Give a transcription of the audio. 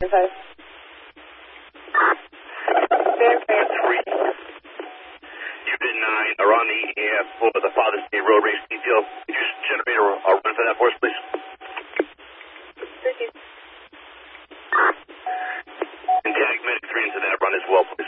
5. Fairfax 3. Unit 9 are on the EAF for the Father's Day road race detail. Could you generate a run for that for us, please? And tag medic 3 into that run as well, please.